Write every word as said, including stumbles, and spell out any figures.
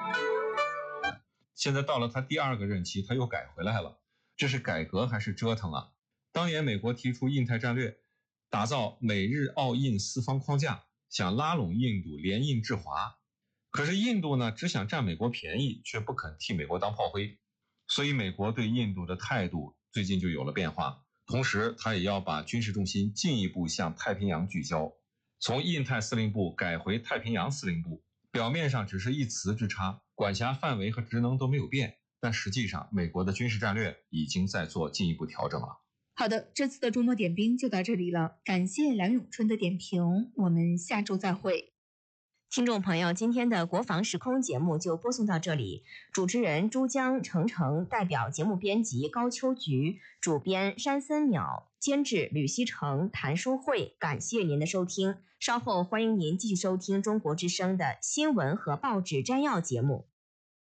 现在到了他第二个任期，他又改回来了，这是改革还是折腾啊？当年美国提出印太战略，打造美日澳印四方框架，想拉拢印度联印制华。可是印度呢，只想占美国便宜，却不肯替美国当炮灰。所以美国对印度的态度最近就有了变化，同时他也要把军事重心进一步向太平洋聚焦，从印太司令部改回太平洋司令部。表面上只是一词之差，管辖范围和职能都没有变，但实际上美国的军事战略已经在做进一步调整了。 好的，这次的周末点兵就到这里了，感谢梁永春的点评，我们下周再会。 听众朋友，今天的国防时空节目就播送到这里，主持人珠江程程，代表节目编辑高秋菊，主编山森淼，监制吕希成、谭淑慧，感谢您的收听。稍后欢迎您继续收听中国之声的新闻和报纸摘要节目。